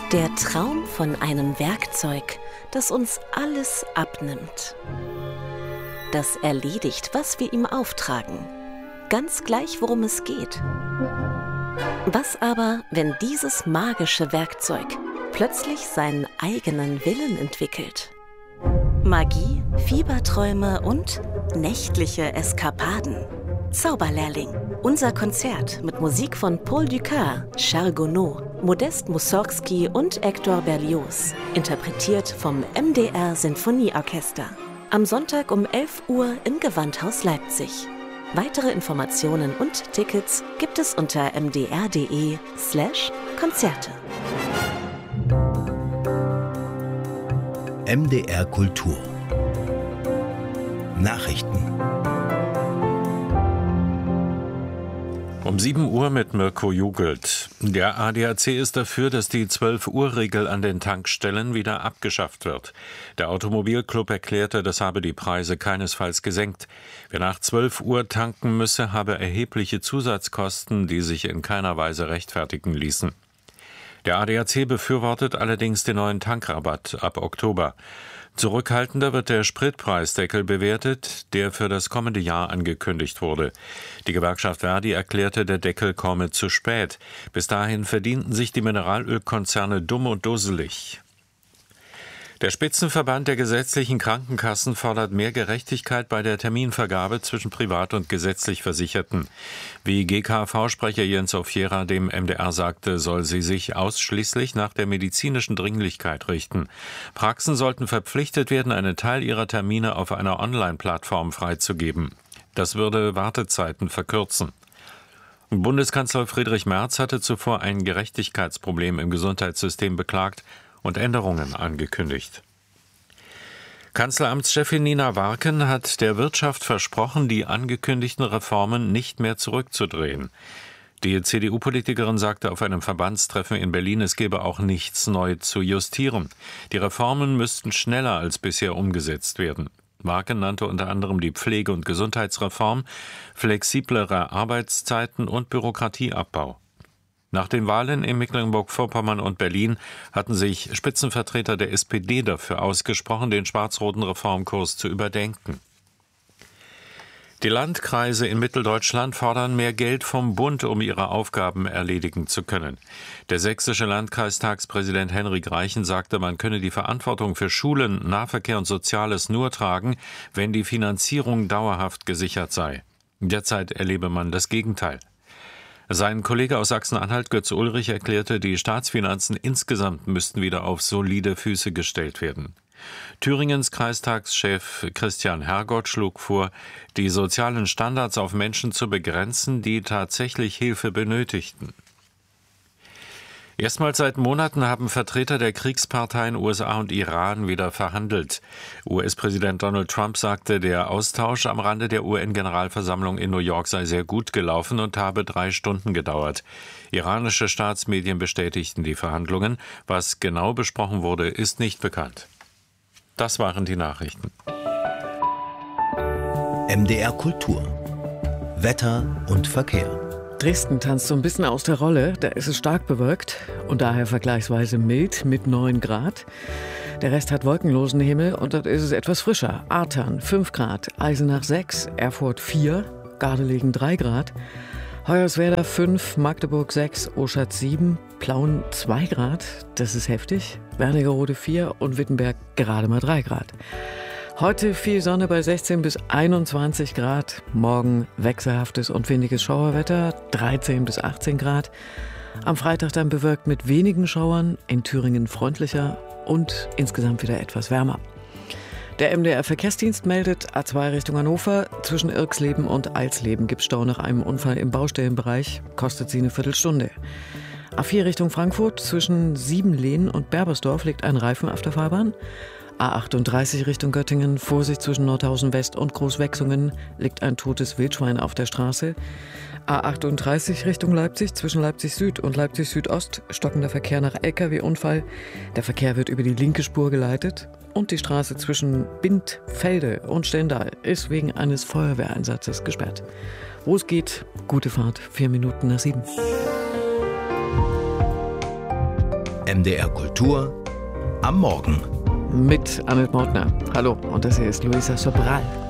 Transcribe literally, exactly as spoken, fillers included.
Der Traum von einem Werkzeug, das uns alles abnimmt. Das erledigt, was wir ihm auftragen. Ganz gleich, worum es geht. Was aber, wenn dieses magische Werkzeug plötzlich seinen eigenen Willen entwickelt? Magie, Fieberträume und nächtliche Eskapaden. Zauberlehrling. Unser Konzert mit Musik von Paul Dukas, Charles Gounod, Modest Mussorgsky und Hector Berlioz. Interpretiert vom M D R Sinfonieorchester. Am Sonntag um elf Uhr im Gewandhaus Leipzig. Weitere Informationen und Tickets gibt es unter m d r punkt d e slash Konzerte. M D R Kultur. Nachrichten. Um sieben Uhr mit Mirko Jugelt. Der A D A C ist dafür, dass die zwölf Uhr Regel an den Tankstellen wieder abgeschafft wird. Der Automobilclub erklärte, das habe die Preise keinesfalls gesenkt. Wer nach zwölf Uhr tanken müsse, habe erhebliche Zusatzkosten, die sich in keiner Weise rechtfertigen ließen. Der A D A C befürwortet allerdings den neuen Tankrabatt ab Oktober. Zurückhaltender wird der Spritpreisdeckel bewertet, der für das kommende Jahr angekündigt wurde. Die Gewerkschaft Verdi erklärte, der Deckel komme zu spät. Bis dahin verdienten sich die Mineralölkonzerne dumm und dusselig. Der Spitzenverband der gesetzlichen Krankenkassen fordert mehr Gerechtigkeit bei der Terminvergabe zwischen privat und gesetzlich Versicherten. Wie G K V-Sprecher Jens Ofiera dem M D R sagte, soll sie sich ausschließlich nach der medizinischen Dringlichkeit richten. Praxen sollten verpflichtet werden, einen Teil ihrer Termine auf einer Online-Plattform freizugeben. Das würde Wartezeiten verkürzen. Bundeskanzler Friedrich Merz hatte zuvor ein Gerechtigkeitsproblem im Gesundheitssystem beklagt und Änderungen angekündigt. Kanzleramtschefin Nina Warken hat der Wirtschaft versprochen, die angekündigten Reformen nicht mehr zurückzudrehen. Die C D U-Politikerin sagte auf einem Verbandstreffen in Berlin, es gebe auch nichts neu zu justieren. Die Reformen müssten schneller als bisher umgesetzt werden. Warken nannte unter anderem die Pflege- und Gesundheitsreform, flexiblere Arbeitszeiten und Bürokratieabbau. Nach den Wahlen in Mecklenburg-Vorpommern und Berlin hatten sich Spitzenvertreter der S P D dafür ausgesprochen, den schwarz-roten Reformkurs zu überdenken. Die Landkreise in Mitteldeutschland fordern mehr Geld vom Bund, um ihre Aufgaben erledigen zu können. Der sächsische Landkreistagspräsident Henrik Reichen sagte, man könne die Verantwortung für Schulen, Nahverkehr und Soziales nur tragen, wenn die Finanzierung dauerhaft gesichert sei. Derzeit erlebe man das Gegenteil. Sein Kollege aus Sachsen-Anhalt, Götz Ulrich, erklärte, die Staatsfinanzen insgesamt müssten wieder auf solide Füße gestellt werden. Thüringens Kreistagschef Christian Hergott schlug vor, die sozialen Standards auf Menschen zu begrenzen, die tatsächlich Hilfe benötigten. Erstmals seit Monaten haben Vertreter der Kriegsparteien U S A und Iran wieder verhandelt. U S-Präsident Donald Trump sagte, der Austausch am Rande der U N-Generalversammlung in New York sei sehr gut gelaufen und habe drei Stunden gedauert. Iranische Staatsmedien bestätigten die Verhandlungen. Was genau besprochen wurde, ist nicht bekannt. Das waren die Nachrichten. M D R Kultur. Wetter und Verkehr. Dresden tanzt so ein bisschen aus der Rolle. Da ist es stark bewölkt und daher vergleichsweise mild mit neun Grad. Der Rest hat wolkenlosen Himmel und dort ist es etwas frischer. Artern fünf Grad, Eisenach sechs, Erfurt vier, Gardelegen drei Grad, Hoyerswerda fünf, Magdeburg sechs, Oschatz sieben, Plauen zwei Grad, das ist heftig, Wernigerode vier und Wittenberg gerade mal drei Grad. Heute viel Sonne bei sechzehn bis einundzwanzig Grad. Morgen wechselhaftes und windiges Schauerwetter, dreizehn bis achtzehn Grad. Am Freitag dann bewölkt mit wenigen Schauern, in Thüringen freundlicher und insgesamt wieder etwas wärmer. Der M D R-Verkehrsdienst meldet, A zwei Richtung Hannover, zwischen Irxleben und Alsleben gibt es Stau nach einem Unfall im Baustellenbereich, kostet sie eine Viertelstunde. A vier Richtung Frankfurt, zwischen Siebenlehn und Berbersdorf liegt ein Reifen auf der Fahrbahn. A achtunddreißig Richtung Göttingen, Vorsicht zwischen Nordhausen West und Großwechsungen, liegt ein totes Wildschwein auf der Straße. A achtunddreißig Richtung Leipzig, zwischen Leipzig Süd und Leipzig Südost, stockender Verkehr nach L K W-Unfall. Der Verkehr wird über die linke Spur geleitet. Und die Straße zwischen Bindfelde und Stendal ist wegen eines Feuerwehreinsatzes gesperrt. Wo es geht, gute Fahrt, vier Minuten nach sieben. M D R Kultur am Morgen. Mit Annette Mautner. Hallo, und das hier ist Luisa Sobral.